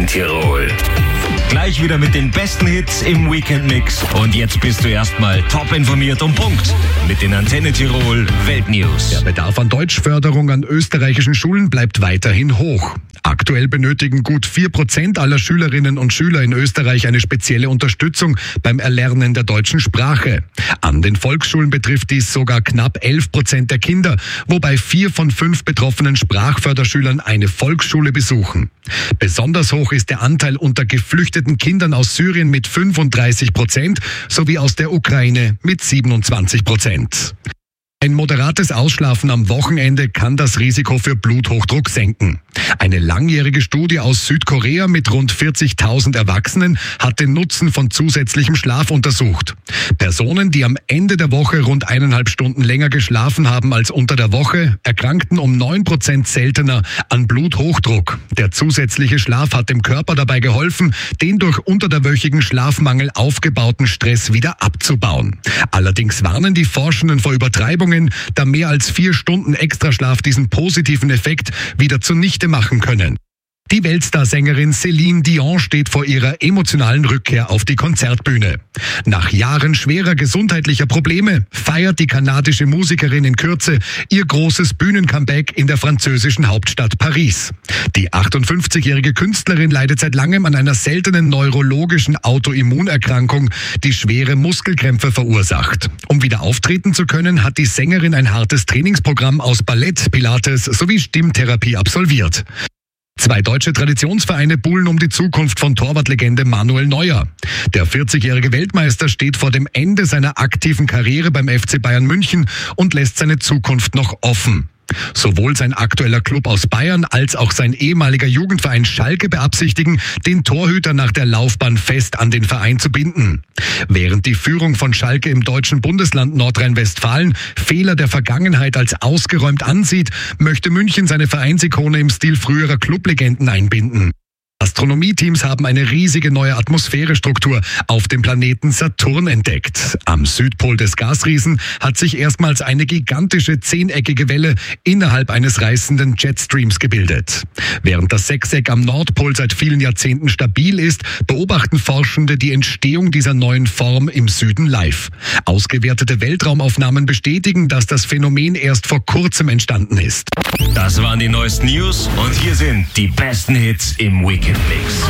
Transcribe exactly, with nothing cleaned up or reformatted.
Tirol. Gleich wieder mit den besten Hits im Weekend-Mix. Und jetzt bist du erstmal top informiert und Punkt mit den Antenne Tirol Weltnews. Der Bedarf an Deutschförderung an österreichischen Schulen bleibt weiterhin hoch. Aktuell benötigen gut vier Prozent aller Schülerinnen und Schüler in Österreich eine spezielle Unterstützung beim Erlernen der deutschen Sprache. An den Volksschulen betrifft dies sogar knapp elf Prozent der Kinder, wobei vier von fünf betroffenen Sprachförderschülern eine Volksschule besuchen. Besonders hoch ist der Anteil unter geflüchteten Kindern aus Syrien mit fünfunddreißig Prozent sowie aus der Ukraine mit siebenundzwanzig Prozent. Ein moderates Ausschlafen am Wochenende kann das Risiko für Bluthochdruck senken. Eine langjährige Studie aus Südkorea mit rund vierzigtausend Erwachsenen hat den Nutzen von zusätzlichem Schlaf untersucht. Personen, die am Ende der Woche rund eineinhalb Stunden länger geschlafen haben als unter der Woche, erkrankten um neun Prozent seltener an Bluthochdruck. Der zusätzliche Schlaf hat dem Körper dabei geholfen, den durch unterderwöchigen Schlafmangel aufgebauten Stress wieder abzubauen. Allerdings warnen die Forschenden vor Übertreibungen, da mehr als vier Stunden Extraschlaf diesen positiven Effekt wieder zunichte machen können. Die Weltstar-Sängerin Céline Dion steht vor ihrer emotionalen Rückkehr auf die Konzertbühne. Nach Jahren schwerer gesundheitlicher Probleme feiert die kanadische Musikerin in Kürze ihr großes Bühnencomeback in der französischen Hauptstadt Paris. Die achtundfünfzigjährige Künstlerin leidet seit langem an einer seltenen neurologischen Autoimmunerkrankung, die schwere Muskelkrämpfe verursacht. Um wieder auftreten zu können, hat die Sängerin ein hartes Trainingsprogramm aus Ballett, Pilates sowie Stimmtherapie absolviert. Zwei deutsche Traditionsvereine buhlen um die Zukunft von Torwartlegende Manuel Neuer. Der vierzigjährige Weltmeister steht vor dem Ende seiner aktiven Karriere beim F C Bayern München und lässt seine Zukunft noch offen. Sowohl sein aktueller Club aus Bayern als auch sein ehemaliger Jugendverein Schalke beabsichtigen, den Torhüter nach der Laufbahn fest an den Verein zu binden. Während die Führung von Schalke im deutschen Bundesland Nordrhein-Westfalen Fehler der Vergangenheit als ausgeräumt ansieht, möchte München seine Vereinsikone im Stil früherer Clublegenden einbinden. Astronomieteams haben eine riesige neue Atmosphärestruktur auf dem Planeten Saturn entdeckt. Am Südpol des Gasriesen hat sich erstmals eine gigantische zehneckige Welle innerhalb eines reißenden Jetstreams gebildet. Während das Sechseck am Nordpol seit vielen Jahrzehnten stabil ist, beobachten Forschende die Entstehung dieser neuen Form im Süden live. Ausgewertete Weltraumaufnahmen bestätigen, dass das Phänomen erst vor kurzem entstanden ist. Das waren die neuesten News und hier sind die besten Hits im Weekend Mix.